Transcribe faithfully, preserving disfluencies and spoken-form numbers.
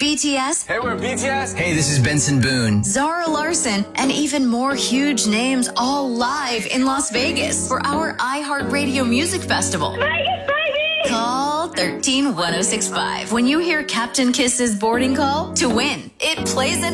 B T S, Hey, we're B T S. Hey, this is Benson Boone. Zara Larson, and even more huge names all live in Las Vegas for our iHeartRadio Music Festival. Vegas, baby! Call one three one oh six five when you hear Captain Kiss's boarding call to win. It plays in